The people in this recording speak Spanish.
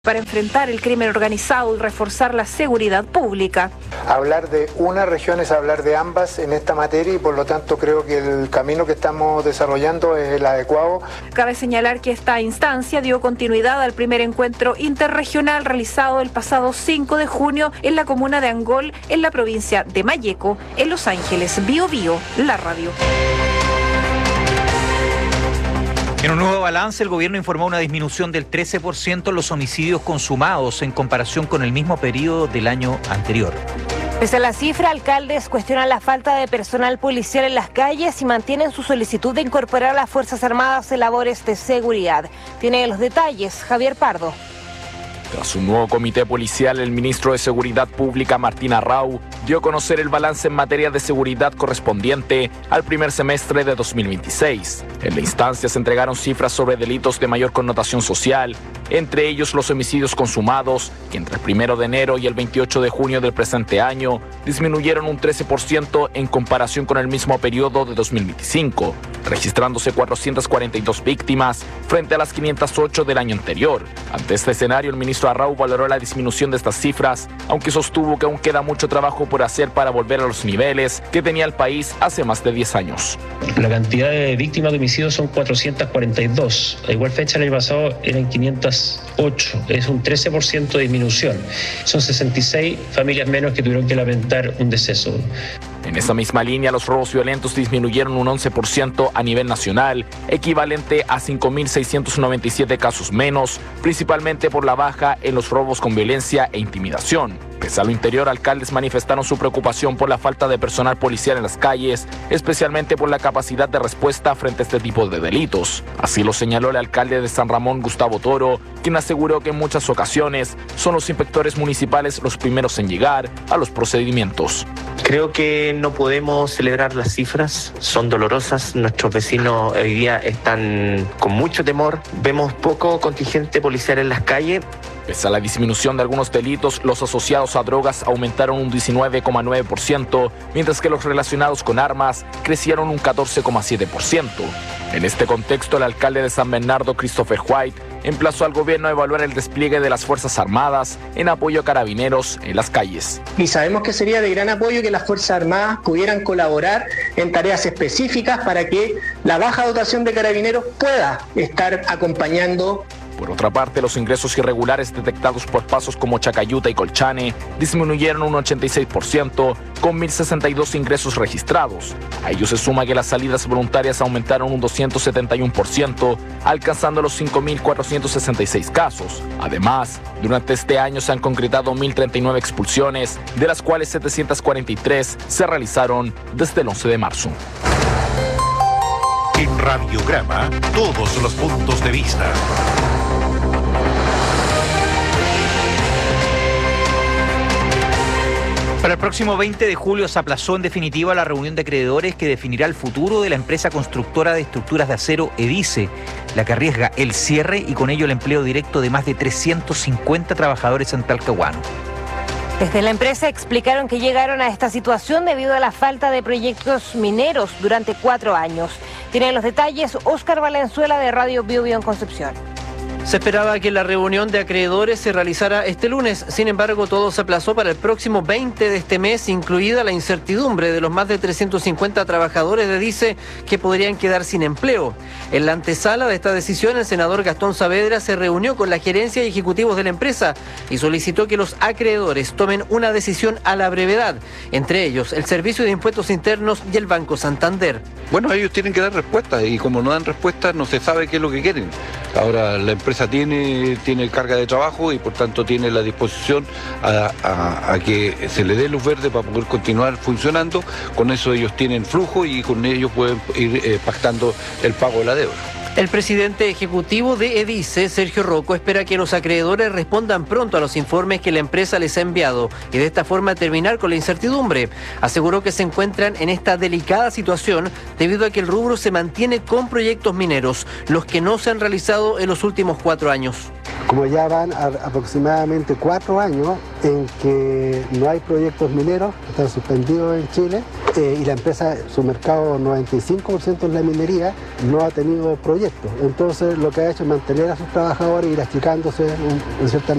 para enfrentar el crimen organizado y reforzar la seguridad pública. Hablar de una región es hablar de ambas en esta materia y por lo tanto creo que el camino que estamos desarrollando es el adecuado. Cabe señalar que esta instancia dio continuidad al primer encuentro interregional realizado el pasado 5 de junio en la comuna de Angol, en la provincia de Malleco, en Los Ángeles. Bio Bio, la radio. En un nuevo balance, el gobierno informó una disminución del 13% en los homicidios consumados en comparación con el mismo periodo del año anterior. Pese a la cifra, alcaldes cuestionan la falta de personal policial en las calles y mantienen su solicitud de incorporar a las Fuerzas Armadas en labores de seguridad. Tiene los detalles Javier Pardo. Tras un nuevo comité policial, el ministro de Seguridad Pública, Martín Arrau, dio a conocer el balance en materia de seguridad correspondiente al primer semestre de 2026. En la instancia se entregaron cifras sobre delitos de mayor connotación social, entre ellos los homicidios consumados, que entre el 1 de enero y el 28 de junio del presente año disminuyeron un 13% en comparación con el mismo periodo de 2025, registrándose 442 víctimas frente a las 508 del año anterior. Ante este escenario, el ministro Arrau valoró la disminución de estas cifras, aunque sostuvo que aún queda mucho trabajo por hacer para volver a los niveles que tenía el país hace más de 10 años. La cantidad de víctimas de homicidios son 442. A igual fecha el año pasado eran 508. Es un 13% de disminución. Son 66 familias menos que tuvieron que lamentar un deceso. En esa misma línea, los robos violentos disminuyeron un 11% a nivel nacional, equivalente a 5.697 casos menos, principalmente por la baja en los robos con violencia e intimidación. Pese a lo interior, alcaldes manifestaron su preocupación por la falta de personal policial en las calles, especialmente por la capacidad de respuesta frente a este tipo de delitos. Así lo señaló el alcalde de San Ramón, Gustavo Toro, quien aseguró que en muchas ocasiones son los inspectores municipales los primeros en llegar a los procedimientos. Creo que no podemos celebrar las cifras, son dolorosas. Nuestros vecinos hoy día están con mucho temor. Vemos poco contingente policial en las calles. Pese a la disminución de algunos delitos, los asociados a drogas aumentaron un 19,9%, mientras que los relacionados con armas crecieron un 14,7%. En este contexto, el alcalde de San Bernardo, Christopher White, emplazó al gobierno a evaluar el despliegue de las Fuerzas Armadas en apoyo a carabineros en las calles. Y sabemos que sería de gran apoyo que las Fuerzas Armadas pudieran colaborar en tareas específicas para que la baja dotación de carabineros pueda estar acompañando. Por otra parte, los ingresos irregulares detectados por pasos como Chacayuta y Colchane disminuyeron un 86%, con 1.062 ingresos registrados. A ello se suma que las salidas voluntarias aumentaron un 271%, alcanzando los 5.466 casos. Además, durante este año se han concretado 1.039 expulsiones, de las cuales 743 se realizaron desde el 11 de marzo. En Radiograma, todos los puntos de vista. Para el próximo 20 de julio se aplazó en definitiva la reunión de acreedores que definirá el futuro de la empresa constructora de estructuras de acero EDICE, la que arriesga el cierre y con ello el empleo directo de más de 350 trabajadores en Talcahuano. Desde la empresa explicaron que llegaron a esta situación debido a la falta de proyectos mineros durante 4 años. Tienen los detalles Óscar Valenzuela de Radio Bio Bio en Concepción. Se esperaba que la reunión de acreedores se realizara este lunes, sin embargo todo se aplazó para el próximo 20 de este mes, incluida la incertidumbre de los más de 350 trabajadores de EDICE que podrían quedar sin empleo. En la antesala de esta decisión, el senador Gastón Saavedra se reunió con la gerencia y ejecutivos de la empresa y solicitó que los acreedores tomen una decisión a la brevedad, entre ellos el Servicio de Impuestos Internos y el Banco Santander. Bueno, ellos tienen que dar respuestas y como no dan respuestas no se sabe qué es lo que quieren. Ahora la empresa tiene carga de trabajo y por tanto tiene la disposición a que se le dé luz verde para poder continuar funcionando. Con eso ellos tienen flujo y con ellos pueden ir pactando el pago de la deuda. El presidente ejecutivo de EDICE, Sergio Rocco, espera que los acreedores respondan pronto a los informes que la empresa les ha enviado y de esta forma terminar con la incertidumbre. Aseguró que se encuentran en esta delicada situación debido a que el rubro se mantiene con proyectos mineros, los que no se han realizado en los últimos 4 años. Como ya van aproximadamente 4 años en que no hay proyectos mineros, están suspendidos en Chile, y la empresa, su mercado 95% en la minería, no ha tenido proyectos. Entonces lo que ha hecho es mantener a sus trabajadores y ir achicándose en cierta